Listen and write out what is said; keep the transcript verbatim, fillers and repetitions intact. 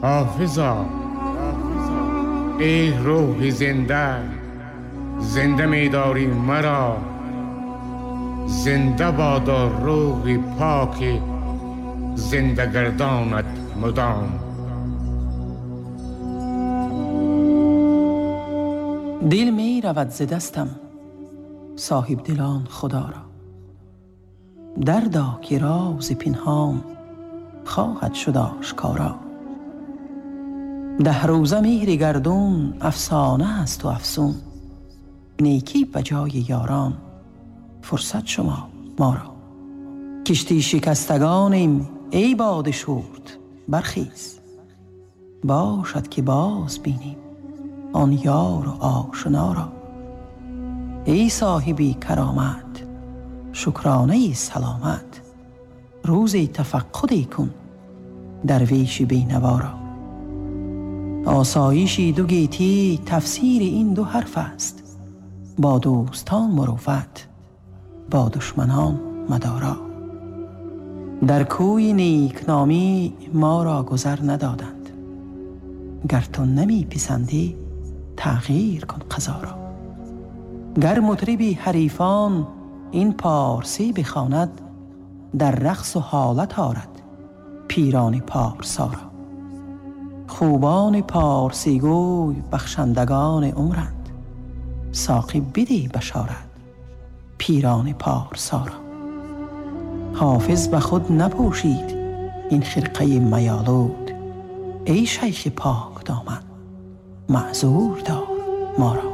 حافظا ای روح زنده، زنده می‌داری مرا، زنده بادا روح پاک زنده گردانت مدام. دل می رود ز دستم صاحب دلان خدا را، دردا که راز پنهان خواهد شد آشکارا. ده روزه مهر گردون افسانه است و افسون، نیکی بجای یاران فرصت شما ما را. کشتی شکستگانیم ای باد شورد برخیز، باشد که باز بینیم آن یار و آشنا را. ای صاحبی کرامت شکرانه سلامت، روزی تفقدی کن درویش بینوا را. آسایشی دو گیتی تفسیر این دو حرف است، با دوستان مروت با دشمنان مدارا. در کوی نیکنامی ما را گذر ندادند، گر تو نمی پسندی تغییر کن قضا را. گر مطربی حریفان این پارسی بخواند، در رقص و حالت آرد پیران پارسا را. خوبان پارسی گوی بخشندگان عمرند، ساقی بدی بشارت پیران پارسا را. حافظ به خود نپوشید این خرقه میالود، ای شیخ پاک دامن معذور دار ما را.